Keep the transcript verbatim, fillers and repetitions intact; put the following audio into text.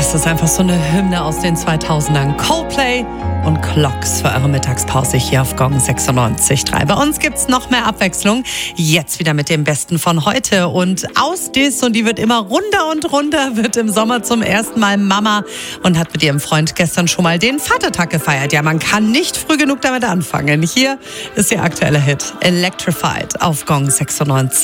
das ist einfach so eine Hymne aus den zweitausendern. Coldplay und Clocks für eure Mittagspause hier auf Gong sechsundneunzig Komma drei. Bei uns gibt's noch mehr Abwechslung. Jetzt wieder mit dem Besten von heute. Und aus Dis, und die wird immer runder und runder, wird im Sommer zum ersten Mal Mama und hat mit ihrem Freund gestern schon mal den Vatertag gefeiert. Ja, man kann nicht früh genug damit anfangen. Hier ist ihr aktueller Hit Electrified auf Gong sechsundneunzig.